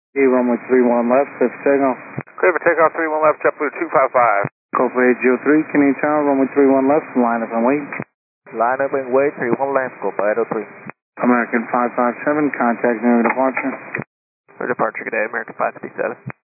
runway 31 left, fifth takeoff. Clear for takeoff 31 left, JetBlue 255. Call for 803, Canadian Tower, runway 31 left, line up and wait. Line up and wait, 31 left, go for 803. American 557, contact near departure. For departure, good day, American 557.